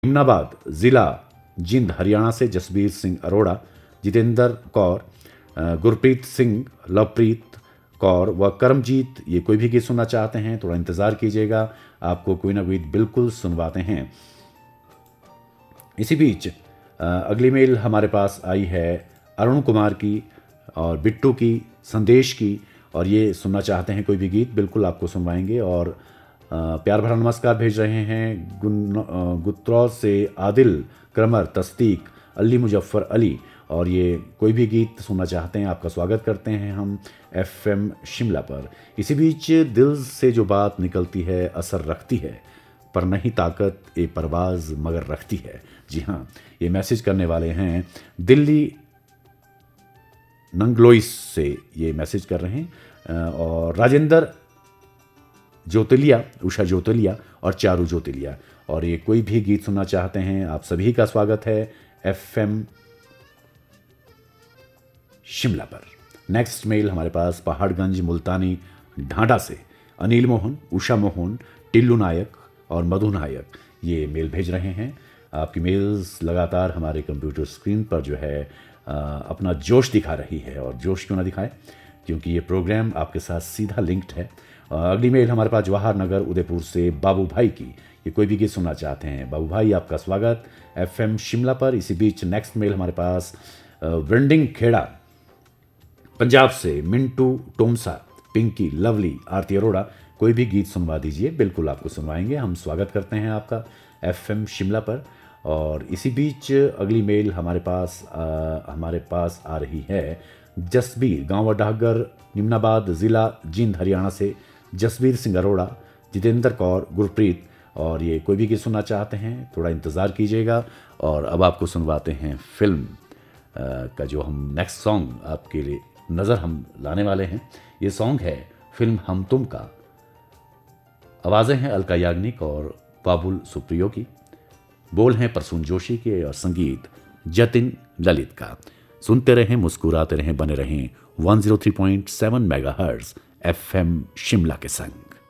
निमनाबाद जिला जिंद हरियाणा से जसबीर सिंह अरोड़ा, जितेंद्र कौर, गुरप्रीत सिंह, लवप्रीत कौर व करमजीत। ये कोई भी गीत सुनना चाहते हैं थोड़ा इंतज़ार कीजिएगा, आपको कोई ना कोई बिल्कुल सुनवाते हैं। इसी बीच अगली मेल हमारे पास आई है अरुण कुमार की और बिट्टू की, संदेश की, और ये सुनना चाहते हैं कोई भी गीत, बिल्कुल आपको सुनवाएंगे। और प्यार भरा नमस्कार भेज रहे हैं गुत्रौज से आदिल, क्रमर, तस्दीक, अली मुजफ्फर अली, और ये कोई भी गीत सुनना चाहते हैं आपका स्वागत करते हैं हम FM शिमला पर। इसी बीच दिल से जो बात निकलती है असर रखती है, पर नहीं ताकत ए परवाज मगर रखती है। जी हाँ, ये मैसेज करने वाले हैं दिल्ली नंगलोइस से, ये मैसेज कर रहे हैं। और राजेंद्र ज्योतिलिया, उषा ज्योतिलिया और चारू ज्योतिलिया, और ये कोई भी गीत सुनना चाहते हैं आप सभी का स्वागत है FM शिमला पर। नेक्स्ट मेल हमारे पास पहाड़गंज मुल्तानी ढांढा से अनिल मोहन, उषा मोहन, टिल्लू नायक और मधु नायक ये मेल भेज रहे हैं। आपकी मेल्स लगातार हमारे कंप्यूटर स्क्रीन पर जो है अपना जोश दिखा रही है, और जोश क्यों ना दिखाए, क्योंकि ये प्रोग्राम आपके साथ सीधा लिंक्ड है। अगली मेल हमारे पास जवाहर नगर उदयपुर से बाबू भाई की, ये कोई भी गीत सुनना चाहते हैं बाबू भाई, आपका स्वागत FM शिमला पर। इसी बीच नेक्स्ट मेल हमारे पास विंडिंग खेड़ा पंजाब से मिंटू टोमसा, पिंकी, लवली, आरती अरोड़ा, कोई भी गीत सुनवा दीजिए, बिल्कुल आपको सुनवाएंगे। हम स्वागत करते हैं आपका FM शिमला पर। और इसी बीच अगली मेल हमारे पास आ रही है जसबीर, गाँव डागर, निमनाबाद ज़िला जिंद हरियाणा से जसबीर सिंह अरोड़ा, जितेंद्र कौर, गुरप्रीत, और ये कोई भी गीत सुनना चाहते हैं थोड़ा इंतज़ार कीजिएगा। और अब आपको सुनवाते हैं फिल्म का जो हम नेक्स्ट सॉन्ग आपके लिए नज़र हम लाने वाले हैं। ये सॉन्ग है फिल्म हम तुम का। आवाज़ें हैं अलका याग्निक और बाबुल सुप्रियो की, बोल हैं प्रसून जोशी के और संगीत जतिन ललित का। सुनते रहें, मुस्कुराते रहें, बने रहें 103.7 मेगाहर्ट्ज़ FM शिमला के संग।